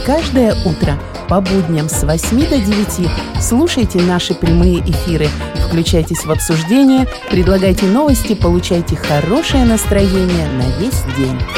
Каждое утро по будням с 8 до 9 слушайте наши прямые эфиры, включайтесь в обсуждение, предлагайте новости, получайте хорошее настроение на весь день.